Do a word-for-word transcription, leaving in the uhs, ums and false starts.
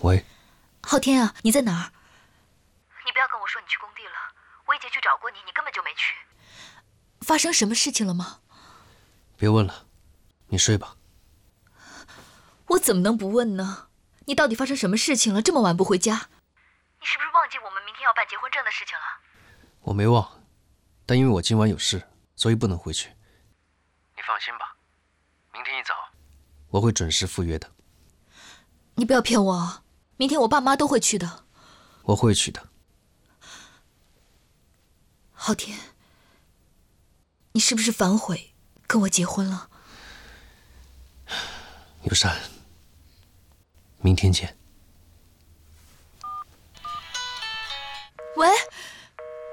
喂， 昊天啊，你在哪儿？ 你不要跟我说你去工地了，我已经去找过你，你根本就没去。 发生什么事情了吗？ 别问了，你睡吧。 我怎么能不问呢？你到底发生什么事情了？这么晚不回家？ 你是不是忘记我们明天要办结婚证的事情了？ 我没忘，但因为我今晚有事，所以不能回去。你放心吧，明天一早我会准时赴约的。 你不要骗我啊！明天我爸妈都会去的。 我会去的。 昊天，你是不是反悔跟我结婚了？ 有善，明天见。